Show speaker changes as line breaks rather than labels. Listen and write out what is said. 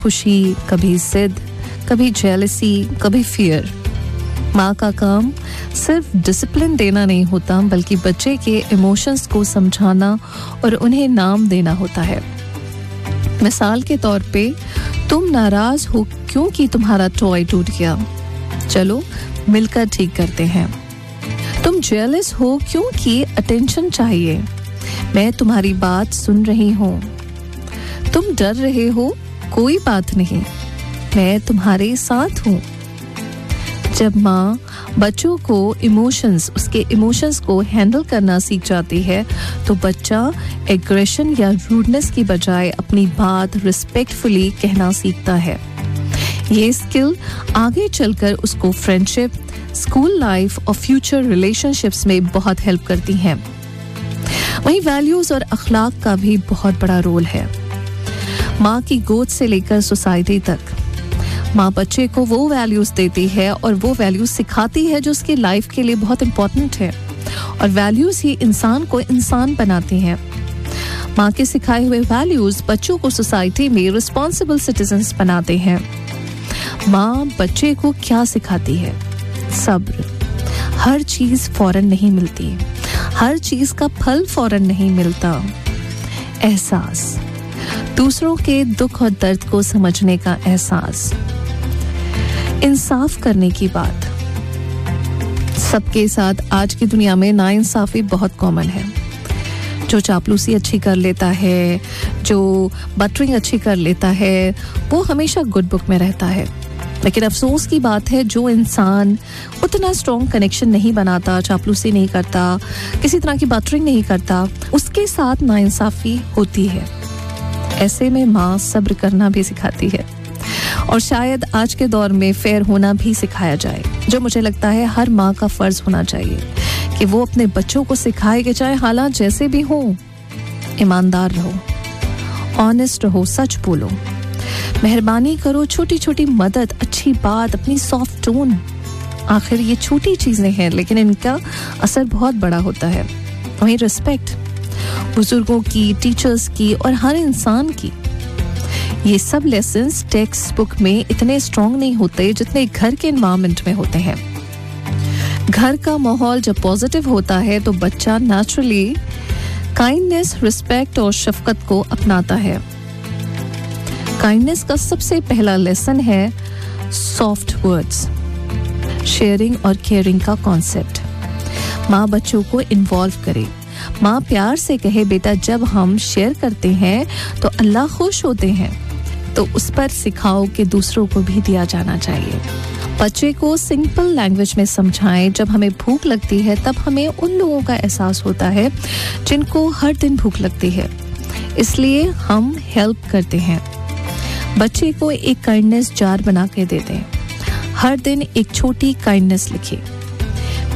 खुशी, कभी जिद, कभी जेलसी, कभी फियर। माँ का काम सिर्फ डिसिप्लिन देना नहीं होता, बल्कि बच्चे के इमोशंस को समझाना और उन्हें नाम देना होता है। मिसाल के तौर पे, तुम नाराज हो क्योंकि तुम्हारा टॉय टूट गया, चलो मिलकर ठीक करते हैं। तुम जेलस हो क्योंकि अटेंशन चाहिए, मैं तुम्हारी बात सुन रही हूँ। तुम डर रहे हो, कोई बात नहीं, मैं तुम्हारे साथ हूँ। जब माँ बच्चों को उसके इमोशंस को हैंडल करना सीख जाती है, तो बच्चा एग्रेशन या रूडनेस की बजाय अपनी बात रिस्पेक्टफुली कहना सीखता है। ये स्किल आगे चलकर उसको फ्रेंडशिप, स्कूल लाइफ और फ्यूचर रिलेशनशिप्स में बहुत हेल्प करती हैं। वहीं वैल्यूज और अखलाक का भी बहुत बड़ा रोल है। माँ की गोद से लेकर सोसाइटी तक माँ बच्चे को वो वैल्यूज देती है और वो वैल्यूज सिखाती है जो उसकी लाइफ के लिए बहुत इंपॉर्टेंट है, और वैल्यूज ही इंसान को इंसान बनाती हैं। माँ के सिखाए हुए वैल्यूज बच्चों को सोसाइटी में रिस्पॉन्सिबल सिटीजन्स बनाते हैं। माँ बच्चे को क्या सिखाती है? सब्र। हर चीज फौरन नहीं मिलती, हर चीज का फल फौरन नहीं मिलता। एहसास, दूसरों के दुख और दर्द को समझने का एहसास। इंसाफ करने की बात। सबके साथ आज की दुनिया में नाइंसाफी बहुत कॉमन है। जो चापलूसी अच्छी कर लेता है, जो बटरिंग अच्छी कर लेता है, वो हमेशा गुड बुक में रहता है। लेकिन अफसोस की बात है, जो इंसान उतना स्ट्रॉन्ग कनेक्शन नहीं बनाता, चापलूसी नहीं करता, किसी तरह की बटरिंग नहीं करता, उसके साथ नाइंसाफी होती है। ऐसे में माँ सब्र करना भी सिखाती है, और शायद आज के दौर में फेयर होना भी सिखाया जाए, जो मुझे लगता है हर माँ का फर्ज होना चाहिए कि वो अपने बच्चों को सिखाए कि चाहे हालात जैसे भी हो, ईमानदार रहो, ऑनेस्ट रहो, सच बोलो, मेहरबानी करो, छोटी छोटी मदद, अच्छी बात, अपनी सॉफ्ट टोन। आखिर ये छोटी चीजें हैं, लेकिन इनका असर बहुत बड़ा होता है। वहीं रिस्पेक्ट, बुजुर्गों की, टीचर्स की और हर इंसान की। ये सब लेसन्स टेक्स्ट बुक में इतने स्ट्रॉन्ग नहीं होते जितने घर के एनवायरनमेंट में होते हैं। घर का माहौल जब पॉजिटिव होता है तो बच्चा नेचुरली काइंडनेस, रिस्पेक्ट और शफकत को अपनाता है। काइंडनेस का सबसे पहला लेसन है सॉफ्ट वर्ड्स, शेयरिंग और केयरिंग का कॉन्सेप्ट। माँ बच्चों को इन्वॉल्व करे, माँ प्यार से कहे, बेटा जब हम शेयर करते हैं तो अल्लाह खुश होते हैं, तो उस पर सिखाओ कि दूसरों को भी दिया जाना चाहिए। बच्चे को सिंपल लैंग्वेज में समझाएं, जब हमें भूख लगती है तब हमें उन लोगों का एहसास होता है जिनको हर दिन भूख लगती है, इसलिए हम हेल्प करते हैं। बच्चे को एक काइंडनेस जार बना के दे दें, हर दिन एक छोटी काइंडनेस लिखे।